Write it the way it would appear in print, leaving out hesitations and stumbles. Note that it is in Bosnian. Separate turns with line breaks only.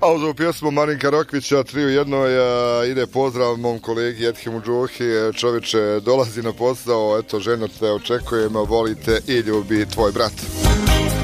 A uz ovu pjesmu Marinka Rokvića, 3 u jednoj, ide pozdrav mom kolegi Ethimu Džuhi. Čovječe, dolazi na posao, eto, ženo te očekujem, volite i ljubi tvoj brat.